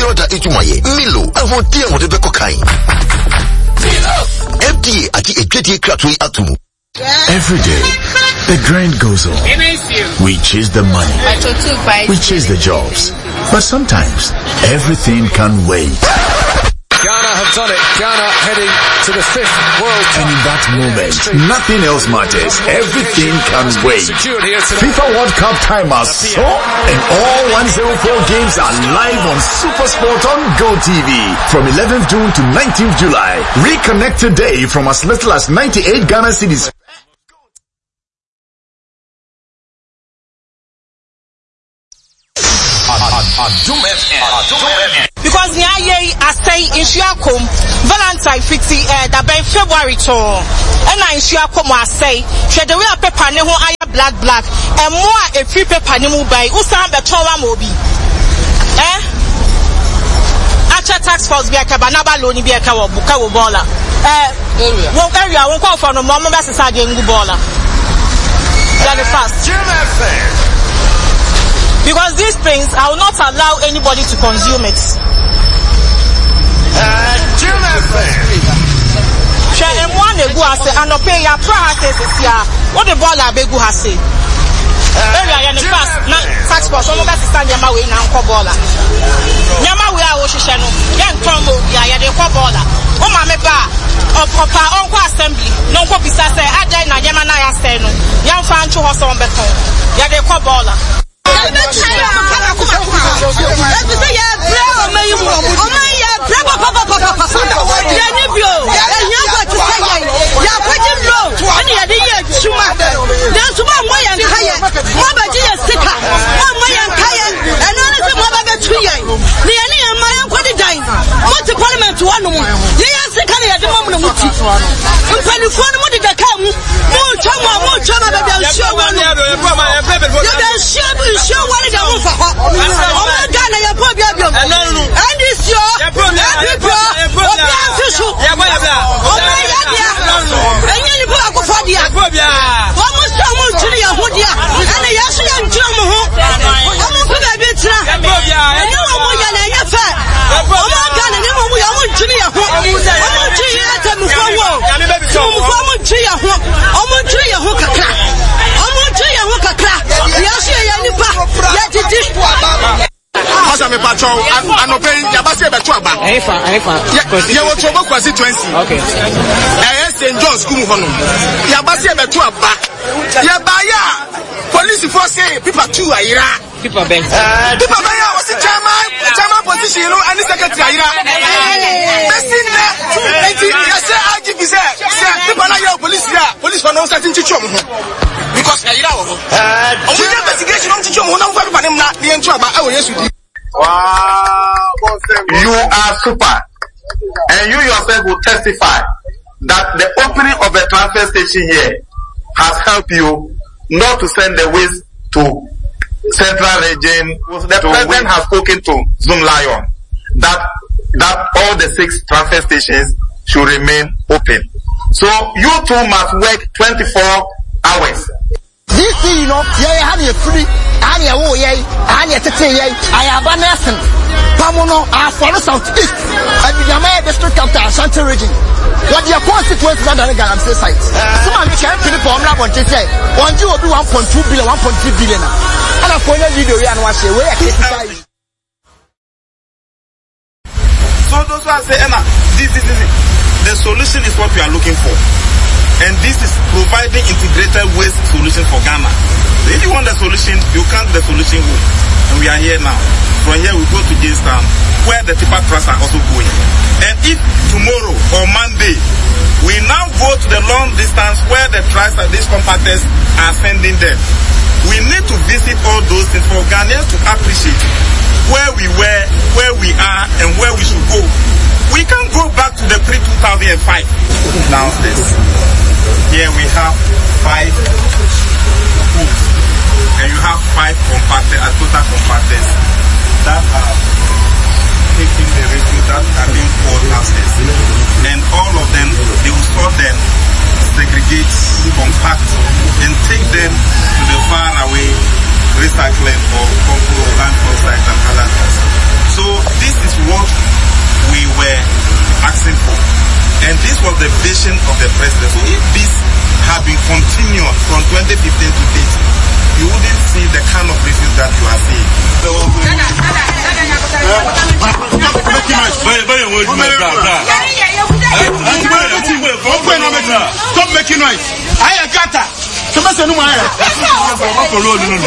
Toyota Itumaye, Milo, Avotia Motebe Kokai. FDA ati ejeti kratui atumu. Every day, the grind goes on. We chase the money. We chase the jobs. But sometimes, everything can wait. Ghana have done it. Ghana heading to the 5th World Cup. And in that moment, nothing else matters. Everything can wait. FIFA World Cup time has so, and all 104 games are live on SuperSport on GoTV from 11th June to 19th July. Reconnect today from as little as 98 Ghana cedis. Because I say in Shiakum, Valentine 50, that by February to, and I in Shiakum I say, she the way a paper neho I black, and more a free paper nemu by Usam Betola Mobi. Acha tax force be a cabanaba loni be a kawabuka bola. One area won't call for no mama Bassadi and Gubola. That is fast. Because these things, I will not allow anybody to consume it. What the ball are begu has said. Area and the fast, tax force, all of us stand your way now, Cobola. Yama, we are Oshano, young Tombo, ya de Cobola. Oh, my bar, of Papa, Uncle Assembly, no copy, say, I dare not Yamana Steno, young fan to us on Beton, ya de Cobola. Okay. St. John's School Honum. Yabasi betu aba. Yabaya. Police force say people two ayira. People bang. People bang was the chairman position, you know, and the secretary ayira. Person there. Yes, sir. I give you sir. People na your police here. Police for no certain chichom. Because ayira wo. We investigation on chichom ho na wo people na the entry aba. Yes, you. Wow. You are super. And you yourself will testify that the opening of a transfer station here has helped you not to send the waste to Central Region. The president has spoken to Zoom Lion that all the 6 transfer stations should remain open. So you two must work 24 hours. This thing, you know, yeah, I have free, I have I have a lesson. Pamono, I follow Southeast, and the Yamaya district capital, Ashanti region. What your consequences are the Galamsey site. Some of the people from Labon say, one you will be 1.2 billion, 1.3 billion. And I find a video and watch it where I criticize. So those who say, Emma, this, the solution is what we are looking for. And this is providing integrated waste solution for Ghana. So if you want the solution, you can't the solution home. And we are here now. From here we go to Jamestown, where the tipper trucks are also going. And if tomorrow or Monday, we now go to the long distance where the trucks and these compactors are sending them, we need to visit all those things for Ghanaians to appreciate where we were, where we are, and where we should go. We can go back to the pre-2005 downstairs. Here we have 5 hoops, and you have 5 compactors, total compactors that are taking the refuse that are being poured downstairs. And all of them, they will store them, segregate, compact, and take them to the far away recycling or landfill sites and other things. So this is this was the vision of the president. So if this had been continued from 2015 to date, you wouldn't see the kind of reasons that you are seeing. Stop making noise. I got that.